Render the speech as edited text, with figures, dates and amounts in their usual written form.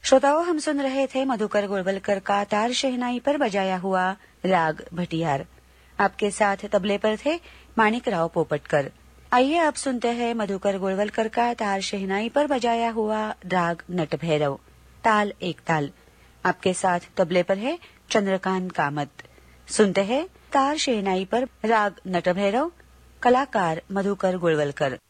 श्रोताओं, हम सुन रहे थे मधुकर गोलवलकर का तार शहनाई पर बजाया हुआ राग भटियार। आपके साथ तबले पर थे माणिकराव पोपटकर। आइए आप सुनते हैं मधुकर गोलवलकर का तार शहनाई पर बजाया हुआ राग नटभैरव, ताल एक ताल। आपके साथ तबले पर है चंद्रकांत कामत। सुनते हैं तार शहनाई पर राग नटभैरव, कलाकार मधुकर गोलवलकर।